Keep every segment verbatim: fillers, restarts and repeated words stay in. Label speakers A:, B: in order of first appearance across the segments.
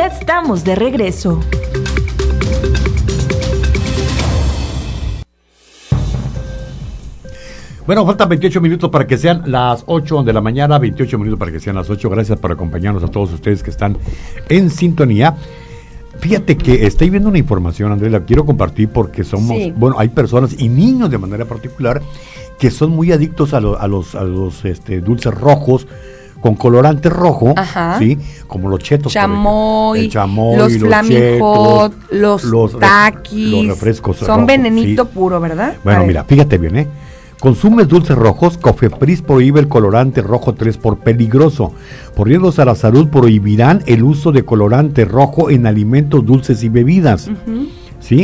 A: Ya estamos de regreso.
B: Bueno, faltan veintiocho minutos para que sean las ocho de la mañana, veintiocho minutos para que sean las ocho. Gracias por acompañarnos a todos ustedes que están en sintonía. Fíjate que estoy viendo una información, Andrés, la quiero compartir porque somos, sí. bueno, hay personas y niños de manera particular que son muy adictos a, lo, a los, a los este, dulces rojos con colorante rojo, Ajá. ¿sí? Como los chetos.
C: Chamoy,
B: el chamoy
C: los, los flamijot, los,
B: los
C: taquis.
B: Los refrescos
C: Son
B: rojos,
C: venenito
B: ¿sí?
C: puro, ¿verdad?
B: Bueno, mira, fíjate bien, ¿eh? Consumes dulces rojos, Cofepris prohíbe el colorante rojo tres por peligroso. Por riesgos a la salud prohibirán el uso de colorante rojo en alimentos dulces y bebidas. Uh-huh. ¿Sí?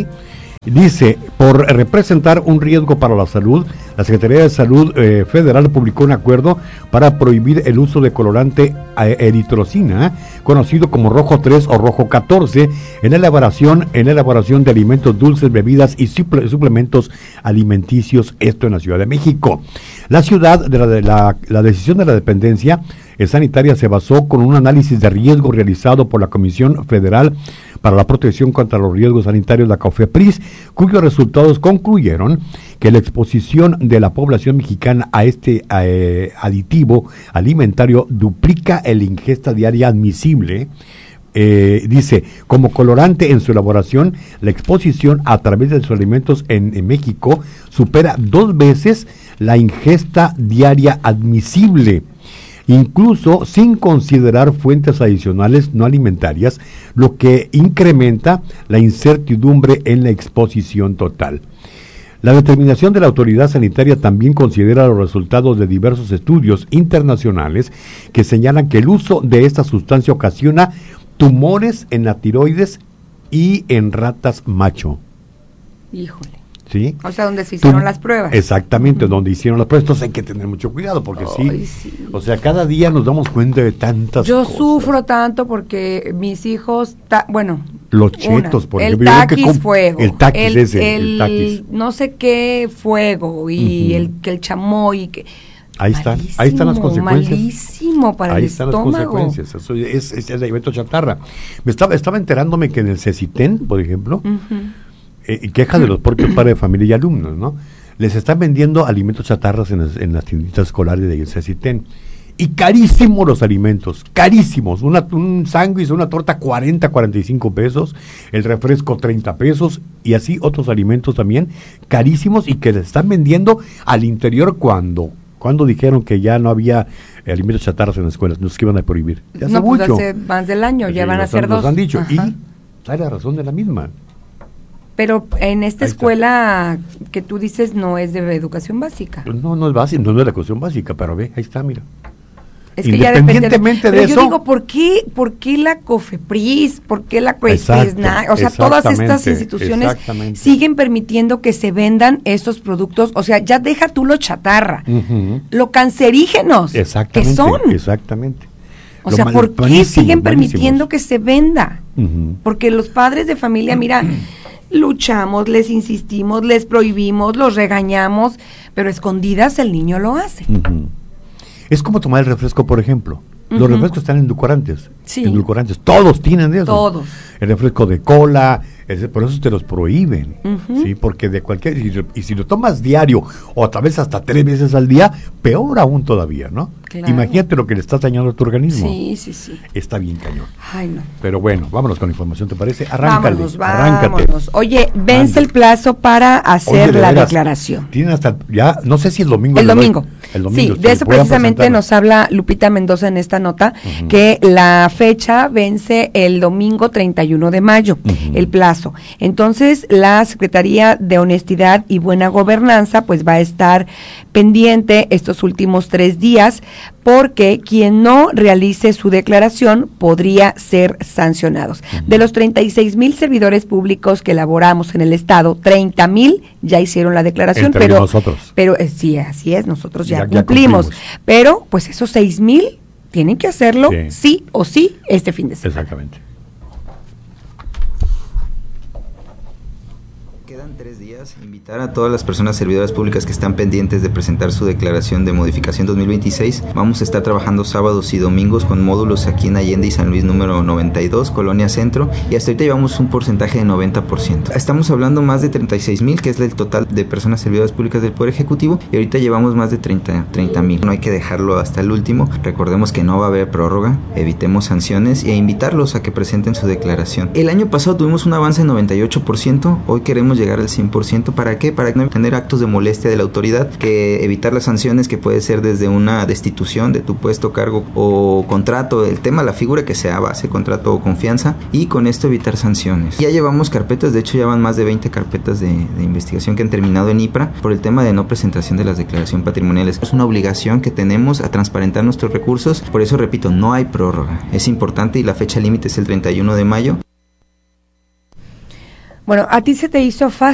B: Dice, por representar un riesgo para la salud, la Secretaría de Salud eh, Federal publicó un acuerdo para prohibir el uso de colorante eritrocina, conocido como rojo tres o rojo catorce, en la elaboración, en la elaboración de alimentos dulces, bebidas y suple, suplementos alimenticios, esto en la Ciudad de México. La ciudad, de la, de la, la decisión de la dependencia sanitaria se basó con un análisis de riesgo realizado por la Comisión Federal para la Protección contra los Riesgos Sanitarios, la COFEPRIS, cuyos resultados concluyeron que la exposición de la población mexicana a este eh, aditivo alimentario duplica la ingesta diaria admisible. Eh, dice, como colorante en su elaboración, la exposición a través de sus alimentos en, en México supera dos veces la ingesta diaria admisible, incluso sin considerar fuentes adicionales no alimentarias, lo que incrementa la incertidumbre en la exposición total. La determinación de la autoridad sanitaria también considera los resultados de diversos estudios internacionales que señalan que el uso de esta sustancia ocasiona tumores en la tiroides y en ratas macho.
C: Híjole.
B: ¿Sí?
C: O sea, donde se hicieron
B: Tú,
C: las pruebas.
B: Exactamente, uh-huh. donde hicieron las pruebas. Entonces hay que tener mucho cuidado porque
C: Ay,
B: sí,
C: sí,
B: o sea, cada día nos damos cuenta de tantas
C: Yo
B: cosas.
C: Yo sufro tanto porque mis hijos, ta- bueno,
B: los chetos,
C: una,
B: por
C: el
B: ejemplo.
C: taquis
B: comp-
C: fuego,
B: el taquis
C: el,
B: ese, el,
C: el
B: taquis.
C: no sé qué fuego y uh-huh. el que el chamoy que
B: Ahí están, ahí están las consecuencias.
C: Malísimo para
B: ahí
C: el
B: están
C: estómago.
B: las consecuencias. Eso es, es el alimento chatarra. Me estaba, estaba enterándome que en el Cecitén, por ejemplo, uh-huh. eh, queja de los propios padres de familia y alumnos, ¿no? Les están vendiendo alimentos chatarras en las, en las tienditas escolares de Cecitén. Y carísimos los alimentos, carísimos. Una, un sándwich, una torta cuarenta, cuarenta y cinco pesos, el refresco treinta pesos y así otros alimentos también carísimos y que les están vendiendo al interior cuando... Cuando dijeron que ya no había eh, alimentos chatarras en las escuelas, nos que iban a prohibir. Ya hace
C: no, pues
B: mucho.
C: hace más del año, ya sí, van a ser dos.
B: Nos han dicho,
C: Ajá.
B: y trae la razón de la misma.
C: Pero en esta Ahí escuela está. Que tú dices no es de educación básica.
B: No, no es básica, no, no es de educación básica, pero ve, ahí está, mira.
C: Es que
B: Independientemente
C: ya
B: de,
C: de
B: eso.
C: Yo digo, ¿por qué, ¿por qué la COFEPRIS? ¿Por qué la COESNA? O sea, todas estas instituciones siguen permitiendo que se vendan estos productos. O sea, ya deja tú lo chatarra, uh-huh. lo cancerígenos que son.
B: Exactamente.
C: O lo sea, ¿por qué siguen permitiendo que se venda? Uh-huh. Porque los padres de familia, mira, luchamos, les insistimos, les prohibimos, los regañamos, pero escondidas el niño lo hace.
B: Uh-huh. Es como tomar el refresco, por ejemplo. Uh-huh. Los refrescos están endulcorantes.
C: Sí.
B: Endulcorantes. Todos tienen eso.
C: Todos.
B: El refresco de cola, ese, por eso te los prohíben. Uh-huh. ¿Sí? Porque de cualquier. Y, y si lo tomas diario, o tal vez hasta tres veces al día, peor aún todavía, ¿no?
C: Claro.
B: Imagínate lo que le estás dañando a tu organismo.
C: Sí, sí, sí.
B: Está bien cañón.
C: Ay, no.
B: Pero bueno, vámonos con la información, ¿te parece? Arráncale.
C: Vámonos,
B: arráncate.
C: vámonos. Oye, vence Ande. el plazo para hacer Oye, la veras, declaración.
B: Tienen hasta, ya, no sé si el domingo.
C: El domingo.
B: El domingo.
C: Sí, de eso precisamente nos habla Lupita Mendoza en esta nota, uh-huh. que la fecha vence el domingo treinta y uno de mayo, uh-huh. el plazo. Entonces, la Secretaría de Honestidad y Buena Gobernanza, pues va a estar pendiente estos últimos tres días, porque quien no realice su declaración podría ser sancionados. Uh-huh. De los treinta y seis mil servidores públicos que laboramos en el Estado, treinta mil ya hicieron la declaración,
B: Entre
C: pero
B: nosotros.
C: pero eh, sí, así es, nosotros ya,
B: ya,
C: cumplimos,
B: ya cumplimos.
C: Pero pues esos seis mil tienen que hacerlo sí. sí o sí este fin de semana.
B: Exactamente.
D: Quedan
A: Quedan tres días. Invitar a todas las personas servidoras públicas que están pendientes de presentar su declaración de modificación dos mil veintiséis. Vamos a estar trabajando sábados y domingos con módulos aquí en Allende y San Luis número noventa y dos, Colonia Centro, y hasta ahorita llevamos un porcentaje de noventa por ciento. Estamos hablando más de treinta y seis mil, que es el total de personas servidoras públicas del Poder Ejecutivo, y ahorita llevamos más de treinta mil. No hay que dejarlo hasta el último. Recordemos que no va a haber prórroga, evitemos sanciones e invitarlos a que presenten su declaración. El año pasado tuvimos un avance de noventa y ocho por ciento, hoy queremos llegar al cien por ciento. ¿Para qué? Para no tener actos de molestia de la autoridad, que evitar las sanciones, que puede ser desde una destitución de tu puesto, cargo o contrato, el tema, la figura que sea, base, contrato o confianza, y con esto evitar sanciones. Ya llevamos carpetas, de hecho ya van más de veinte carpetas de, de investigación que han terminado en I P R A por el tema de no presentación de las declaraciones patrimoniales. Es una obligación que tenemos a transparentar nuestros recursos, por eso repito, no hay prórroga. Es importante y la fecha límite es el treinta y uno de mayo.
C: Bueno, ¿a ti se te hizo fácil